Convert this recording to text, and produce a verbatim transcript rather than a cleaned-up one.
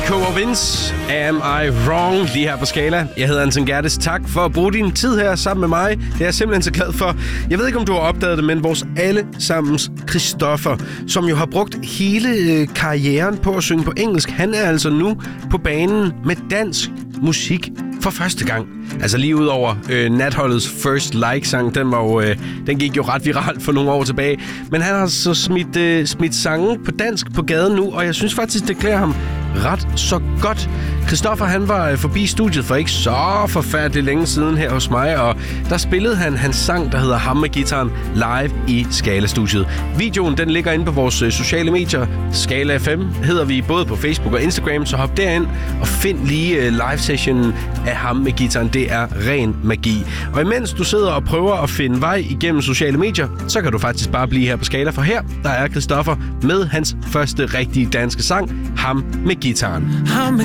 Nico og Vince, Am I Wrong, lige her på Skala. Jeg hedder Anton Gerdes. Tak for at bruge din tid her sammen med mig. Det er jeg simpelthen så glad for. Jeg ved ikke, om du har opdaget det, men vores allesammens Christoffer, som jo har brugt hele øh, karrieren på at synge på engelsk, han er altså nu på banen med dansk musik for første gang. Altså lige ud over øh, Natholdets First Like-sang, den, var jo, øh, den gik jo ret viralt for nogle år tilbage. Men han har så smidt, øh, smidt sange på dansk på gaden nu, og jeg synes faktisk, det klæder ham ret så godt. Christoffer, han var øh, forbi studiet for ikke så forfærdeligt længe siden her hos mig, og der spillede han hans sang, der hedder Ham med Gitaren, live i Skala-studiet. Videoen, den ligger inde på vores øh, sociale medier. Skala F M hedder vi både på Facebook og Instagram, så hop derind og find lige øh, live-sessionen af Ham med Gitaren. Det er ren magi. Og imens du sidder og prøver at finde vej igennem sociale medier, så kan du faktisk bare blive her på Skala, for her der er Christoffer med hans første rigtige danske sang, Ham med Gitaren.